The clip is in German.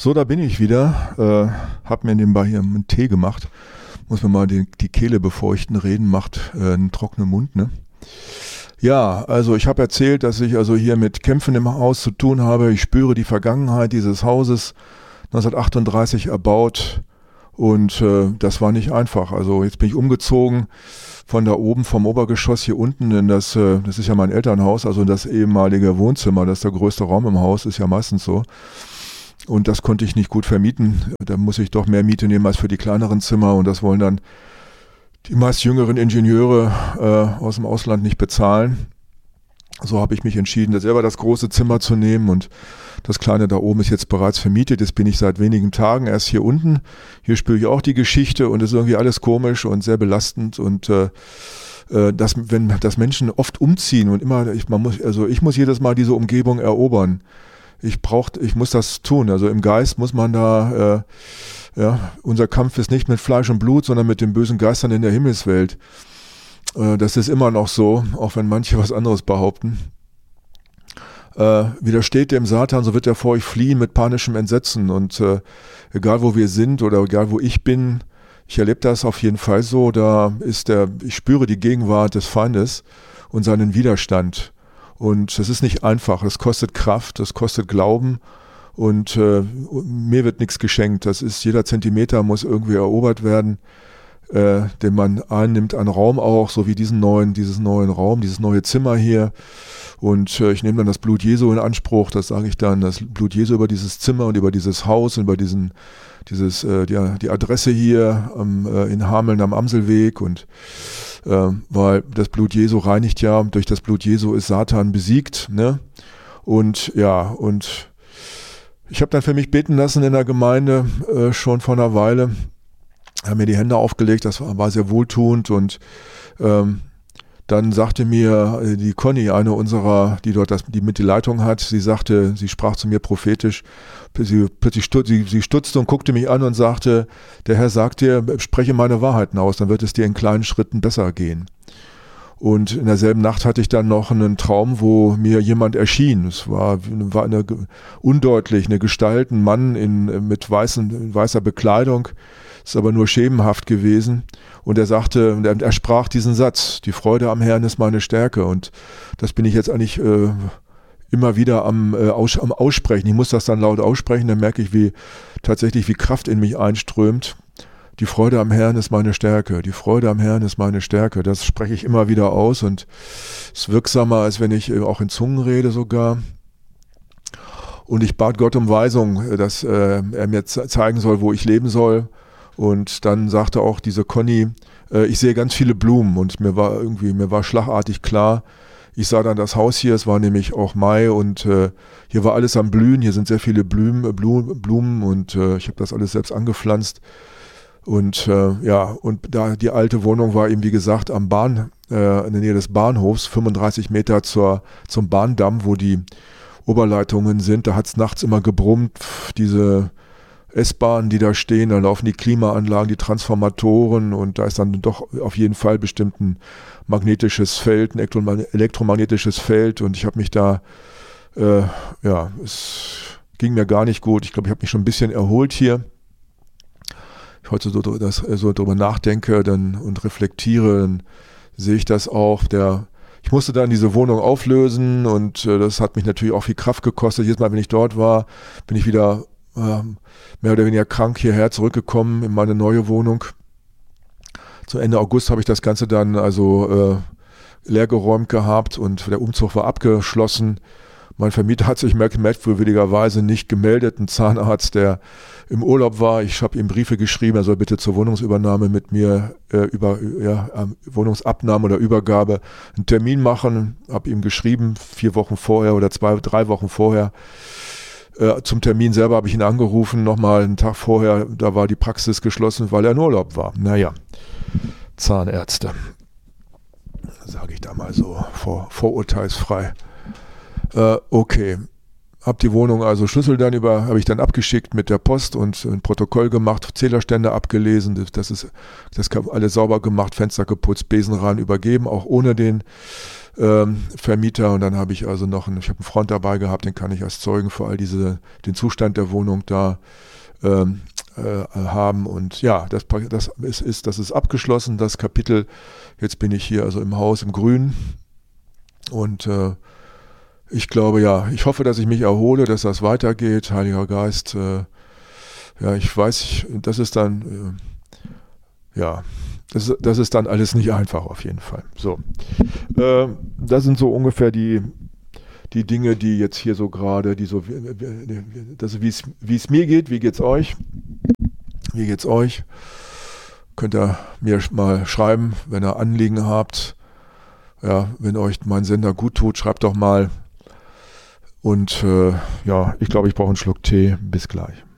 So, da bin ich wieder. Hab mir nebenbei hier einen Tee gemacht. Muss mir mal die Kehle befeuchten. Reden macht einen trockenen Mund, ne? Ja, also ich habe erzählt, dass ich also hier mit Kämpfen im Haus zu tun habe. Ich spüre die Vergangenheit dieses Hauses, 1938 erbaut. Und das war nicht einfach. Also jetzt bin ich umgezogen von da oben, vom Obergeschoss hier unten in das ist ja mein Elternhaus, also in das ehemalige Wohnzimmer. Das ist der größte Raum im Haus, ist ja meistens so. Und das konnte ich nicht gut vermieten. Da muss ich doch mehr Miete nehmen als für die kleineren Zimmer. Und das wollen dann die meist jüngeren Ingenieure aus dem Ausland nicht bezahlen. So habe ich mich entschieden, selber das große Zimmer zu nehmen. Und das kleine da oben ist jetzt bereits vermietet. Jetzt bin ich seit wenigen Tagen erst hier unten. Hier spüre ich auch die Geschichte und es ist irgendwie alles komisch und sehr belastend. Und dass Menschen oft umziehen und immer, ich muss jedes Mal diese Umgebung erobern. Ich muss das tun. Also im Geist muss man da, unser Kampf ist nicht mit Fleisch und Blut, sondern mit den bösen Geistern in der Himmelswelt. Das ist immer noch so, auch wenn manche was anderes behaupten. Widersteht dem Satan, so wird er vor euch fliehen mit panischem Entsetzen. Und egal wo wir sind oder egal wo ich bin, ich erlebe das auf jeden Fall so, ich spüre die Gegenwart des Feindes und seinen Widerstand. Und es ist nicht einfach, es kostet Kraft, es kostet Glauben und mir wird nichts geschenkt. Jeder Zentimeter muss irgendwie erobert werden, den man einnimmt an Raum auch, so wie dieses neue Zimmer hier. Und ich nehme dann das Blut Jesu in Anspruch, das sage ich dann, das Blut Jesu über dieses Zimmer und über dieses Haus und über die Adresse hier in Hameln am Amselweg und weil das Blut Jesu reinigt ja, durch das Blut Jesu ist Satan besiegt, ne? Und ich habe dann für mich beten lassen in der Gemeinde schon vor einer Weile, haben mir die Hände aufgelegt, das war sehr wohltuend und dann sagte mir die Conny, eine unserer, die dort die mit die Leitung hat, sie sprach zu mir prophetisch, sie stutzte und guckte mich an und sagte, der Herr sagt dir, spreche meine Wahrheiten aus, dann wird es dir in kleinen Schritten besser gehen. Und in derselben Nacht hatte ich dann noch einen Traum, wo mir jemand erschien. Es war undeutlich, eine Gestalt, ein Mann mit weißer Bekleidung, ist aber nur schemenhaft gewesen. Und er sprach diesen Satz, die Freude am Herrn ist meine Stärke. Und das bin ich jetzt eigentlich immer wieder am Aussprechen. Ich muss das dann laut aussprechen, dann merke ich, wie Kraft in mich einströmt. Die Freude am Herrn ist meine Stärke. Die Freude am Herrn ist meine Stärke. Das spreche ich immer wieder aus und ist wirksamer, als wenn ich auch in Zungen rede sogar. Und ich bat Gott um Weisung, dass er mir zeigen soll, wo ich leben soll. Und dann sagte auch diese Conny, ich sehe ganz viele Blumen und mir war schlagartig klar, ich sah dann das Haus hier, es war nämlich auch Mai und hier war alles am Blühen, hier sind sehr viele Blumen und ich habe das alles selbst angepflanzt. Und und da die alte Wohnung war eben wie gesagt in der Nähe des Bahnhofs, 35 Meter zum Bahndamm, wo die Oberleitungen sind, da hat es nachts immer gebrummt, diese S-Bahnen, die da stehen, da laufen die Klimaanlagen, die Transformatoren und da ist dann doch auf jeden Fall bestimmt ein magnetisches Feld, ein elektromagnetisches Feld und ich habe mich da, es ging mir gar nicht gut. Ich glaube, ich habe mich schon ein bisschen erholt hier. Ich heute so drüber nachdenke und reflektiere, dann sehe ich das auch. Ich musste dann diese Wohnung auflösen und das hat mich natürlich auch viel Kraft gekostet. Jedes Mal, wenn ich dort war, bin ich wieder mehr oder weniger krank hierher zurückgekommen in meine neue Wohnung. Zu Ende August habe ich das Ganze dann leergeräumt gehabt und der Umzug war abgeschlossen. Mein Vermieter hat sich merkwürdigerweise nicht gemeldet, ein Zahnarzt, der im Urlaub war. Ich habe ihm Briefe geschrieben, er soll bitte zur Wohnungsübernahme mit mir Wohnungsabnahme oder Übergabe einen Termin machen. Habe ihm geschrieben, 4 Wochen vorher oder 3 Wochen vorher. Zum Termin selber habe ich ihn angerufen, nochmal einen Tag vorher, da war die Praxis geschlossen, weil er in Urlaub war. Naja, Zahnärzte, sage ich da mal so vorurteilsfrei. Okay, Habe die Wohnung, also Schlüssel habe ich dann abgeschickt mit der Post und ein Protokoll gemacht, Zählerstände abgelesen, das alles sauber gemacht, Fenster geputzt, Besen ran, übergeben, auch ohne den Vermieter. Und dann habe ich also ich habe einen Freund dabei gehabt, den kann ich als Zeugen für all den Zustand der Wohnung da haben. Und ja, das ist abgeschlossen, das Kapitel. Jetzt bin ich hier also im Haus im Grünen und ich glaube, ja, ich hoffe, dass ich mich erhole, dass das weitergeht. Heiliger Geist, ja, ich weiß, das ist dann, das ist dann alles nicht einfach auf jeden Fall. So, das sind so ungefähr die Dinge, die jetzt hier so gerade, wie es mir geht, wie geht's euch? Wie geht's euch? Könnt ihr mir mal schreiben, wenn ihr Anliegen habt. Ja, wenn euch mein Sender gut tut, schreibt doch mal. Und ja, ich glaube, ich brauche einen Schluck Tee. Bis gleich.